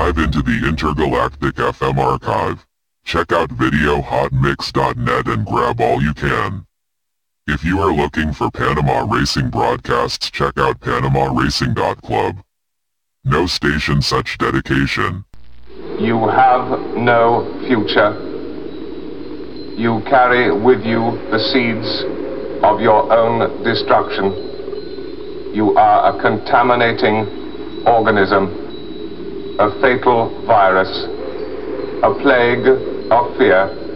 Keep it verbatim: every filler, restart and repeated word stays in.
dive into the Intergalactic F M archive. Check out video hot mix dot net and grab all you can. If you are looking for Panama Racing broadcasts, check out panama racing dot club. No station such dedication. You have no future. You carry with you the seeds of your own destruction. You are a contaminating organism, a fatal virus, a plague of fear.